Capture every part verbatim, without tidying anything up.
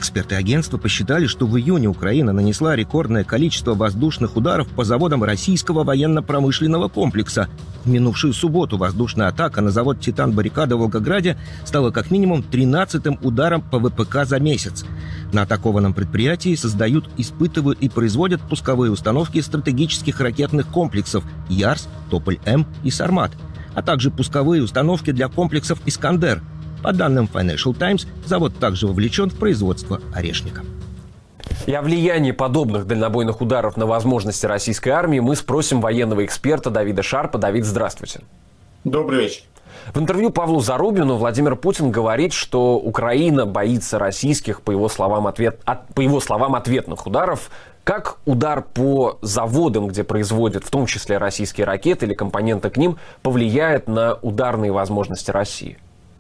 Эксперты агентства посчитали, что в июне Украина нанесла рекордное количество воздушных ударов по заводам российского военно-промышленного комплекса. В минувшую субботу воздушная атака на завод «Титан-Баррикада» в Волгограде стала как минимум тринадцатым ударом по вэ пэ ка за месяц. На атакованном предприятии создают, испытывают и производят пусковые установки стратегических ракетных комплексов «Ярс», «Тополь-М» и «Сармат», а также пусковые установки для комплексов «Искандер». По данным Financial Times, завод также вовлечен в производство орешника. И о влиянии подобных дальнобойных ударов на возможности российской армии мы спросим военного эксперта Давида Шарпа. Давид, здравствуйте. Добрый вечер. В интервью Павлу Зарубину Владимир Путин говорит, что Украина боится российских, по его словам, ответ, от, по его словам, ответных ударов. Как удар по заводам, где производят в том числе российские ракеты или компоненты к ним, повлияет на ударные возможности России?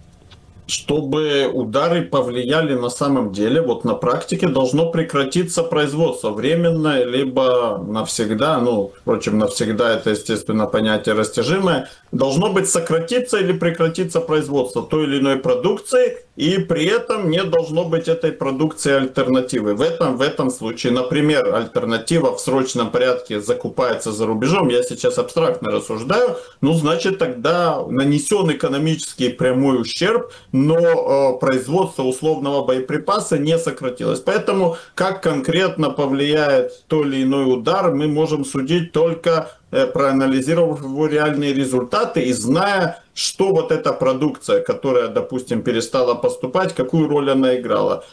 Чтобы удары повлияли на самом деле, вот на практике должно прекратиться производство временно, либо навсегда, ну, впрочем, навсегда это, естественно, понятие растяжимое, должно быть сократиться или прекратиться производство той или иной продукции, и при этом не должно быть этой продукции альтернативы. В этом, в этом случае, например, альтернатива в срочном порядке закупается за рубежом, я сейчас абстрактно рассуждаю, ну, значит, тогда нанесен экономический прямой ущерб, но э, производство условного боеприпаса не сократилось. Поэтому как конкретно повлияет тот или иной удар, мы можем судить только э, проанализировав его реальные результаты и зная, что вот эта продукция, которая, допустим, перестала поступать, какую роль она играла.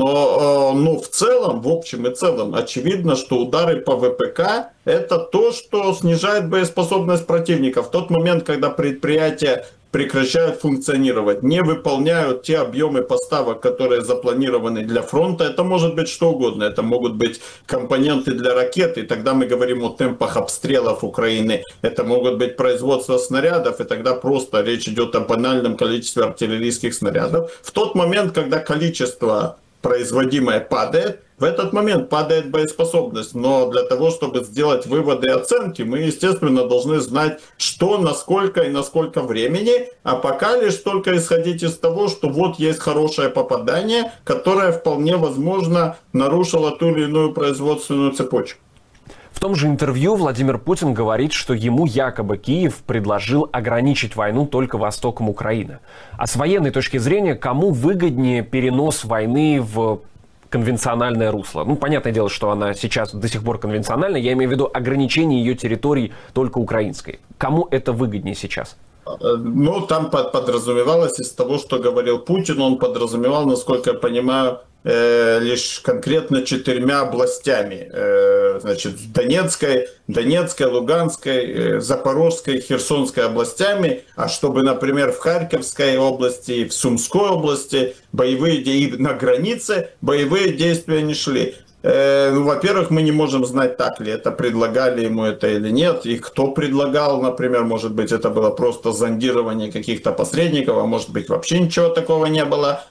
Но, э, но в целом, в общем и целом, очевидно, что удары по вэ пэ ка – это то, что снижает боеспособность противника. В тот момент, когда предприятие прекращают функционировать, не выполняют те объемы поставок, которые запланированы для фронта. Это может быть что угодно. Это могут быть компоненты для ракет, и тогда мы говорим о темпах обстрелов Украины. Это могут быть производство снарядов, и тогда просто речь идет о банальном количестве артиллерийских снарядов. В тот момент, когда количество производимое падает, в этот момент падает боеспособность. Но для того, чтобы сделать выводы и оценки, мы, естественно, должны знать, что, насколько и на сколько времени, а пока лишь только исходить из того, что вот есть хорошее попадание, которое вполне возможно нарушило ту или иную производственную цепочку. В том же интервью Владимир Путин говорит, что ему якобы Киев предложил ограничить войну только востоком Украины. А с военной точки зрения, кому выгоднее перенос войны в конвенциональное русло? Ну, понятное дело, что она сейчас до сих пор конвенциональная. Я имею в виду ограничение ее территорий только украинской. Кому это выгоднее сейчас? Ну, там подразумевалось из того, что говорил Путин, он подразумевал, насколько я понимаю, э, лишь конкретно четырьмя областями. Э, значит, Донецкой, Донецкой, Луганской, э, Запорожской, Херсонской областями. А чтобы, например, в Харьковской области, в Сумской области боевые и на границе боевые действия не шли. Ну, во-первых, мы не можем знать, так ли это, предлагали ему это или нет, и кто предлагал, например, может быть, это было просто зондирование каких-то посредников, а может быть, вообще ничего такого не было.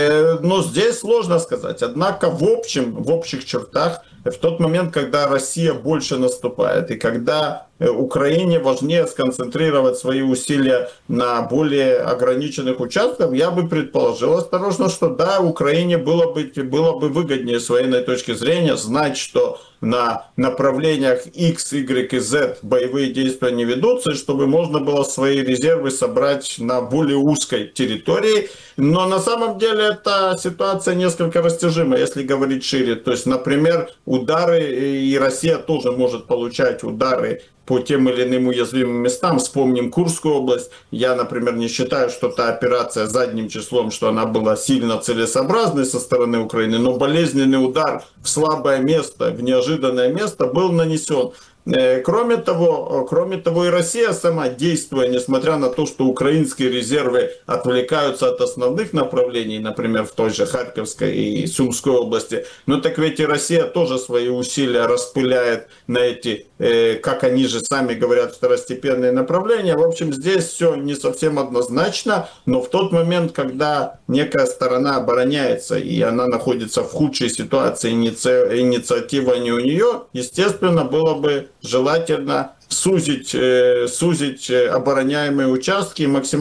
Но здесь сложно сказать. Однако в общем, в общих чертах, в тот момент, когда Россия больше наступает, и когда Украине важнее сконцентрировать свои усилия на более ограниченных участках, я бы предположил осторожно, что да, Украине было бы, было бы выгоднее с военной точки зрения знать, что на направлениях X, Y и Z боевые действия не ведутся, и чтобы можно было свои резервы собрать на более узкой территории. Но на самом деле эта ситуация несколько растяжима, если говорить шире. То есть, например, удары, и Россия тоже может получать удары по тем или иным уязвимым местам. Вспомним Курскую область. Я, например, не считаю, что та операция задним числом, что она была сильно целесообразной со стороны Украины, но болезненный удар в слабое место, в неожиданное место был нанесен. Кроме того, кроме того, и Россия сама, действуя, несмотря на то, что украинские резервы отвлекаются от основных направлений, например, в той же Харьковской и Сумской области, но так ведь и Россия тоже свои усилия распыляет на эти, как они же сами говорят, второстепенные направления. В общем, здесь все не совсем однозначно, но в тот момент, когда некая сторона обороняется и она находится в худшей ситуации, инициатива не у нее, естественно, было бы желательно сузить, сузить обороняемые участки и максимально